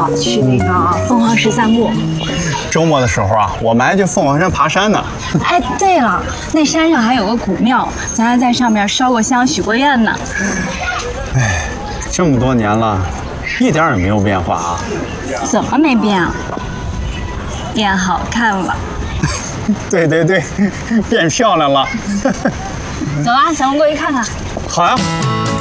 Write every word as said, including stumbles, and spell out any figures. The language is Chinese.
好去那个凤凰石散步。 周末的时候啊，我们还去凤凰山爬山呢。 哎，对了，那山上还有个古庙，咱还在上面烧过香、许过愿呢。 哎，这么多年了，一点也没有变化啊。 怎么没变啊？变好看了。 对对对，变漂亮了。 走啊，咱们过去看看。 好呀。